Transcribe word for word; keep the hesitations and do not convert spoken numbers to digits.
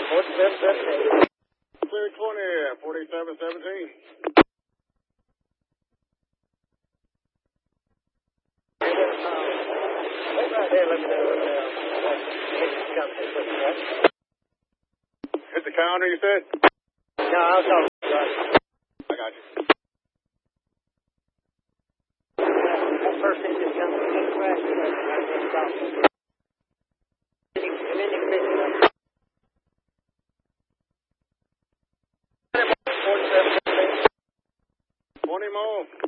forty-seven seventeen. Clear twenty, forty-seven seventeen. Wait right there, let me know what uh, Hit the counter, you said? No, I'll talk to you. I got you. That first engine comes from the crash, and I can't stop it. And then you can pick it up. twenty more.